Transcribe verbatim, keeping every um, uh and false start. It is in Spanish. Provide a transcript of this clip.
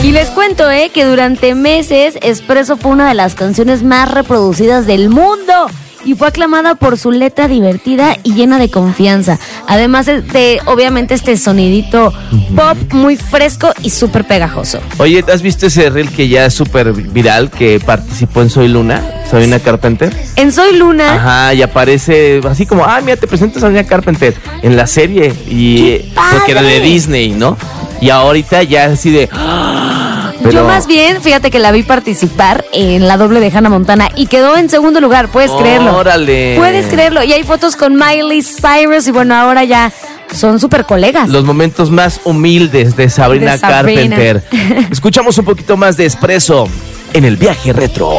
Y les cuento, eh, que durante meses Espresso fue una de las canciones más reproducidas del mundo. Y fue aclamada por su letra divertida y llena de confianza. Además de, obviamente, este sonidito pop muy fresco y súper pegajoso. Oye, ¿has visto ese reel que ya es súper viral, que participó en Soy Luna? Sabrina Carpenter. En Soy Luna. Ajá, y aparece así como, ah, mira, te presento a Sabrina Carpenter en la serie. Y porque era de Disney, ¿no? Y ahorita ya así de... Pero... Yo más bien, fíjate que la vi participar en la doble de Hannah Montana y quedó en segundo lugar, puedes creerlo. ¡Órale! Puedes creerlo, y hay fotos con Miley Cyrus y bueno, ahora ya son súper colegas. Los momentos más humildes de Sabrina, de Sabrina. Carpenter. Escuchamos un poquito más de Espresso en el viaje retro.